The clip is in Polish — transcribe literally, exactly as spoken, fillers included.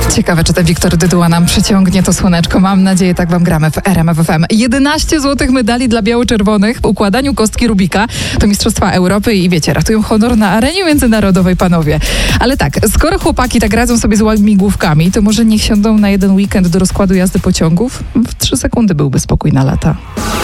Ciekawe, czy ten Wiktor Dyduła nam przyciągnie to słoneczko. Mam nadzieję, tak wam gramy w R M F F M. jedenaście złotych medali dla biało-czerwonych w układaniu kostki Rubika. To Mistrzostwa Europy i wiecie, ratują honor na arenie międzynarodowej, panowie. Ale tak, skoro chłopaki tak radzą sobie z łamigłówkami, to może niech siądą na jeden weekend do rozkładu jazdy pociągów? W trzy sekundy byłby spokój na lata.